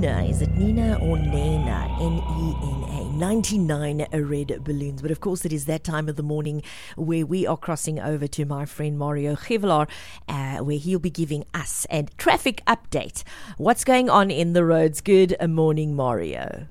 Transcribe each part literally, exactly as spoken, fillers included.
Nina. Is it Nina or Nena? N E N A. ninety-nine red balloons. But of course, it is that time of the morning where we are crossing over to my friend Mario Gevelaar, uh, where he'll be giving us a traffic update. What's going on in the roads? Good morning, Mario.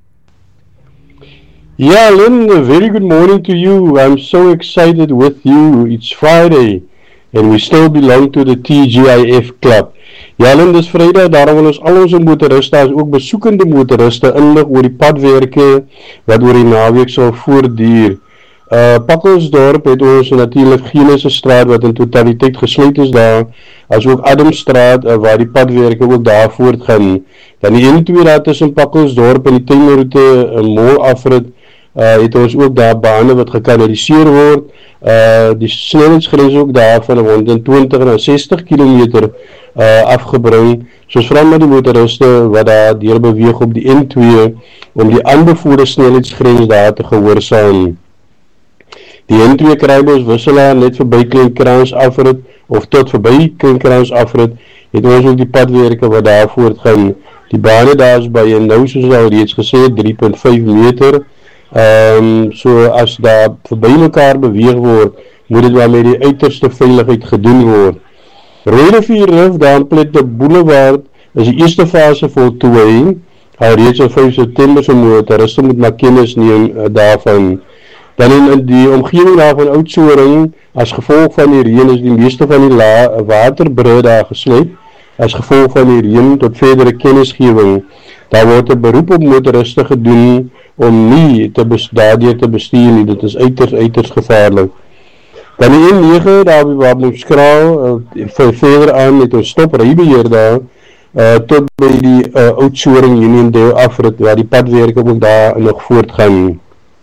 Yeah, Lynn, a very good morning to you. I'm so excited with you. It's Friday, and we still belong to the T G I F club. Ja, Lynn, dis Vrydag, daarom wil ons al onze motoriste, as ook besoekende motoriste, inlig oor die padwerke wat oor die naweek sal voortduur. Uh, Pakkelsdorp het ons natuurlijk Genese straat wat in totaliteit gesluit is daar, as ook Adamstraat uh, waar die padwerke ook daar voortgaan. Dan die N twee daar tussen Pakkelsdorp en die tuinroute uh, mol afrit, uh, het ons ook daar bane wat gekanaliseer word. Uh, die snelheidsgrens ook daar van honderdtwintig na sestig kilometer uh, afgebring, soos vooral met die motoriste wat daar deel beweeg op die N twee om die aanbevoerde snelheidsgrens daar te gehoorsaam. Die N twee Krybos wisselaar net verby Kleinkrans afrit of tot verby Kleinkrans afrit, het ons ook die padwerke wat daar voortgaan. Die bane daar is by en nou soos al reeds gesê drie komma vyf meter. Um, so as daar verby mekaar beweeg word, moet dit wel met die uiterste veiligheid gedoen word. Rooidevier Rif, daar in Plette Boulevard, is die eerste fase voltooi, al reeds op vyf September so motoriste moet maar kennis neem uh, daarvan. Dan in, in die omgeving daar van Oudtshoorn, as gevolg van die reën is die meeste van die la, waterbrug daar gesluit, as gevolg van die reën tot verdere kennisgewing. Daar word 'n beroep op motoriste gedoen om nie te daardeur te bestuur nie, dit is uiters, uiters gevaarlik. Dan die N nege, daar waar ons kraal, uh, verder aan met ons stop rybeheer daar, uh, tot by die uh, Oudtshoorn Uniondale afrit, waar die padwerke ook daar nog voortgaan.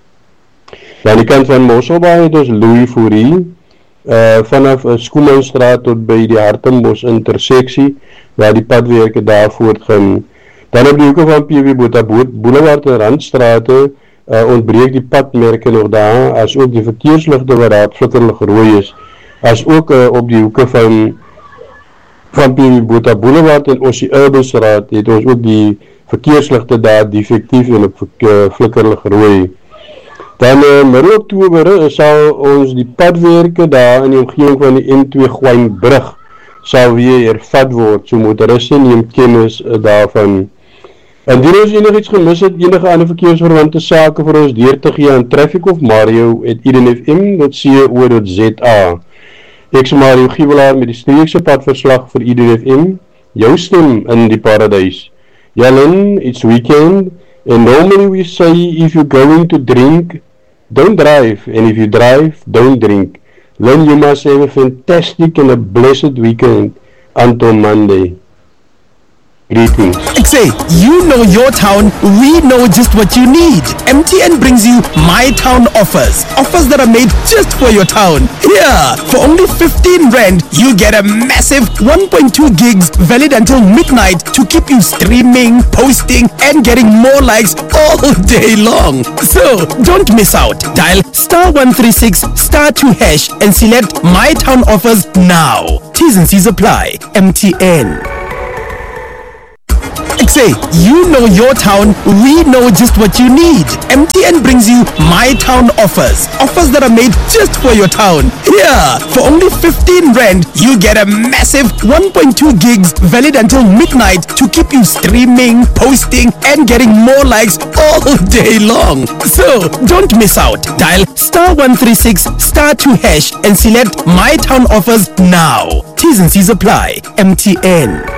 Dan die kant van Mosselbaai het ons Louis Fourie, uh, vanaf uh, Skoemanstraat tot by die Hartenbos interseksie, waar die padwerke daar voortgaan. Dan op die hoeke van P W Botha Boulevard en Randstrate uh, ontbreek die padmerke nog daar, as ook die verkeersligte wat daar flikkerlig rooi is, as ook uh, op die hoeke van, van P W Botha Boulevard en Ossie Urbensraad het ons ook die verkeersligte daar defectief en op uh, flikkerlig rooi. Dan uh, middel Oktober sal ons die padwerke daar in die omgeving van die N twee Gwynbrug sal weer hervat word, so motoriste neem kennis uh, daarvan. Indien ons enigiets gemis het, enige ander verkeersverwante sake vir ons deur te gee aan Traffic of Mario at eden f m dot co dot z a. Ek is Mario Gevelaar met die streekse padverslag vir Eden F M, jou stem in die paradijs. Ja, Lynn, it's weekend, and normally we say if you're going to drink, don't drive, and if you drive, don't drink. Lynn, you must have a fantastic and a blessed weekend until Monday. Greetings. Say, you know your town, we know just what you need. M T N brings you My Town offers. Offers that are made just for your town. Yeah, for only fifteen rand, you get a massive one point two gigs valid until midnight to keep you streaming, posting, and getting more likes all day long. So, don't miss out. Dial star one three six star two hash and select My Town offers now. T's and C's apply. M T N. Say, you know your town, we know just what you need. M T N brings you My Town offers. Offers that are made just for your town. Yeah, for only fifteen rand, you get a massive one point two gigs valid until midnight to keep you streaming, posting, and getting more likes all day long. So, don't miss out. Dial star one three six star two hash and select My Town offers now. T's and C's apply. M T N.